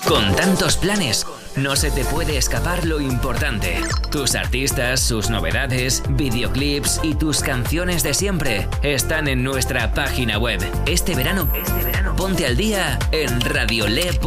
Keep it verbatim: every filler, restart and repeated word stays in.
Con tantos planes, no se te puede escapar lo importante. Tus artistas, sus novedades, videoclips y tus canciones de siempre están en nuestra página web. Este verano, este verano ponte al día en radiole punto es.